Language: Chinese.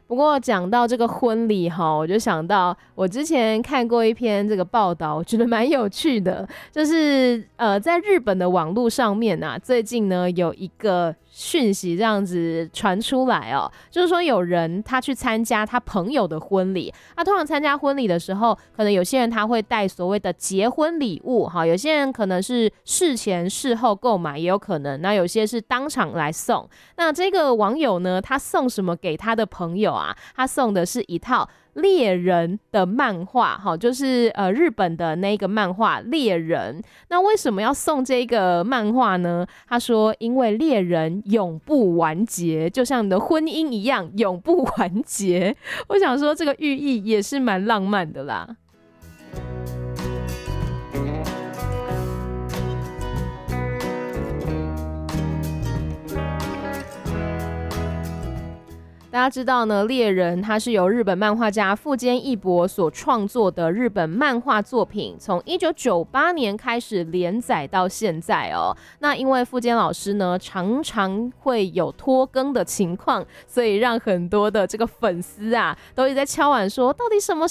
不过讲到这个婚礼哈，我就想到我之前看过一篇这个报道，我觉得蛮有趣的，就是在日本的网络上面啊，最近呢有一个讯息这样子传出来哦，就是说有人他去参加他朋友的婚礼，他通常参加婚礼的时候，可能有些人他会带所谓的结婚礼物哈，有些人可能是事前事后购买也有可能，那有些是当场来送。那这个网友呢，他送什么给他的朋友啊？他送的是一套猎人的漫画，就是日本的那个漫画猎人。那为什么要送这个漫画呢？他说因为猎人永不完结，就像你的婚姻一样永不完结。我想说这个寓意也是蛮浪漫的啦。大家知道呢，猎人它是由日本漫画家富坚义博所创作的日本漫画作品，从1998年开始连载到现在哦。那因为富坚老师呢常常会有拖更的情况，所以让很多的这个粉丝啊都一直在敲碗说，到底什么